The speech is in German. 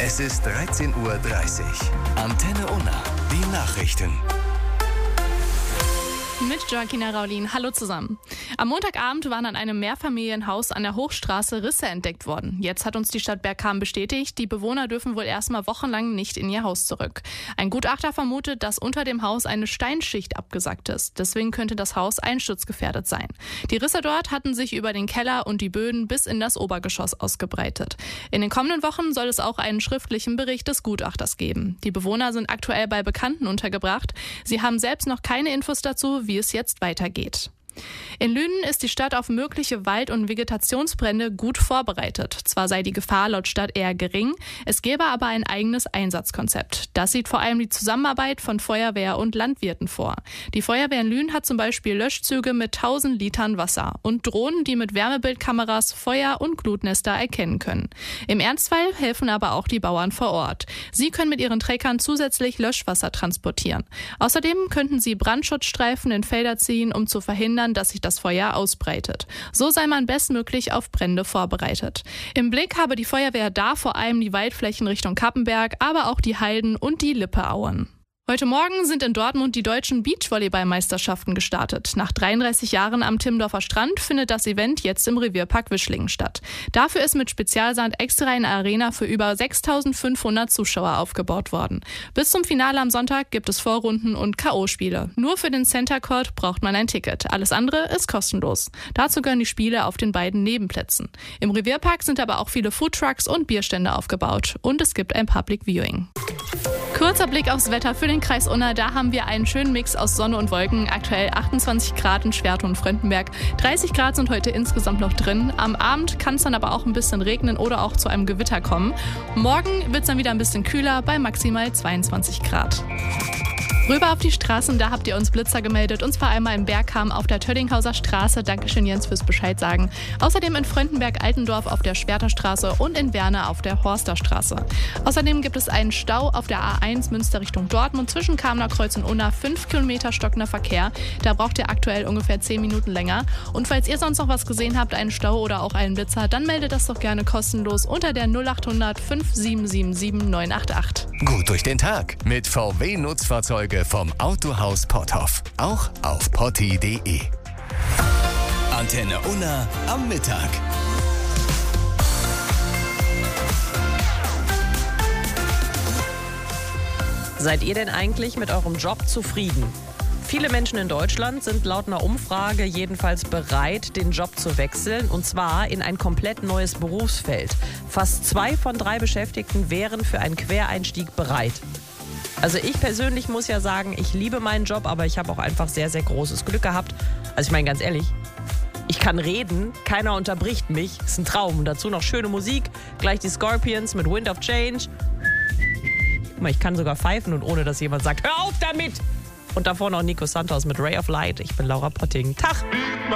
Es ist 13:30 Uhr. Antenne Unna, die Nachrichten. Mit Joaquina Raulin. Hallo zusammen. Am Montagabend waren an einem Mehrfamilienhaus an der Hochstraße Risse entdeckt worden. Jetzt hat uns die Stadt Bergkamen bestätigt, die Bewohner dürfen wohl erstmal wochenlang nicht in ihr Haus zurück. Ein Gutachter vermutet, dass unter dem Haus eine Steinschicht abgesackt ist. Deswegen könnte das Haus einsturzgefährdet sein. Die Risse dort hatten sich über den Keller und die Böden bis in das Obergeschoss ausgebreitet. In den kommenden Wochen soll es auch einen schriftlichen Bericht des Gutachters geben. Die Bewohner sind aktuell bei Bekannten untergebracht. Sie haben selbst noch keine Infos dazu, wie es jetzt weitergeht. In Lünen ist die Stadt auf mögliche Wald- und Vegetationsbrände gut vorbereitet. Zwar sei die Gefahr laut Stadt eher gering, es gäbe aber ein eigenes Einsatzkonzept. Das sieht vor allem die Zusammenarbeit von Feuerwehr und Landwirten vor. Die Feuerwehr in Lünen hat zum Beispiel Löschzüge mit 1000 Litern Wasser und Drohnen, die mit Wärmebildkameras Feuer- und Glutnester erkennen können. Im Ernstfall helfen aber auch die Bauern vor Ort. Sie können mit ihren Treckern zusätzlich Löschwasser transportieren. Außerdem könnten sie Brandschutzstreifen in Felder ziehen, um zu verhindern, dass sich das Feuer ausbreitet. So sei man bestmöglich auf Brände vorbereitet. Im Blick habe die Feuerwehr da vor allem die Waldflächen Richtung Kappenberg, aber auch die Halden und die Lippeauen. Heute Morgen sind in Dortmund die deutschen Beachvolleyball-Meisterschaften gestartet. Nach 33 Jahren am Timmendorfer Strand findet das Event jetzt im Revierpark Wischlingen statt. Dafür ist mit Spezialsand extra eine Arena für über 6.500 Zuschauer aufgebaut worden. Bis zum Finale am Sonntag gibt es Vorrunden und K.O.-Spiele. Nur für den Center Court braucht man ein Ticket. Alles andere ist kostenlos. Dazu gehören die Spiele auf den beiden Nebenplätzen. Im Revierpark sind aber auch viele Foodtrucks und Bierstände aufgebaut. Und es gibt ein Public Viewing. Kurzer Blick aufs Wetter für den Kreis Unna. Da haben wir einen schönen Mix aus Sonne und Wolken. Aktuell 28 Grad in Schwertau und Fröndenberg. 30 Grad sind heute insgesamt noch drin. Am Abend kann es dann aber auch ein bisschen regnen oder auch zu einem Gewitter kommen. Morgen wird es dann wieder ein bisschen kühler bei maximal 22 Grad. Rüber auf die Straßen, da habt ihr uns Blitzer gemeldet. Und zwar einmal in Bergkamen auf der Töddinghauser Straße. Dankeschön, Jens, fürs Bescheid sagen. Außerdem in Fröndenberg-Altendorf auf der Schwerterstraße und in Werne auf der Horsterstraße. Außerdem gibt es einen Stau auf der A1 Münster Richtung Dortmund zwischen Kamener Kreuz und Unna. 5 Kilometer stockender Verkehr. Da braucht ihr aktuell ungefähr 10 Minuten länger. Und falls ihr sonst noch was gesehen habt, einen Stau oder auch einen Blitzer, dann meldet das doch gerne kostenlos unter der 0800 5777 988. Gut durch den Tag mit VW-Nutzfahrzeuge vom Autohaus Potthoff. Auch auf potti.de. Antenne Unna am Mittag. Seid ihr denn eigentlich mit eurem Job zufrieden? Viele Menschen in Deutschland sind laut einer Umfrage jedenfalls bereit, den Job zu wechseln, und zwar in ein komplett neues Berufsfeld. Fast 2 von 3 Beschäftigten wären für einen Quereinstieg bereit. Also ich persönlich muss ja sagen, ich liebe meinen Job, aber ich habe auch einfach sehr, sehr großes Glück gehabt. Also ich meine ganz ehrlich, ich kann reden, keiner unterbricht mich, ist ein Traum. Und dazu noch schöne Musik, gleich die Scorpions mit Wind of Change. Guck mal, ich kann sogar pfeifen und ohne dass jemand sagt, hör auf damit! Und davor noch Nico Santos mit Ray of Light. Ich bin Laura Potting. Tag!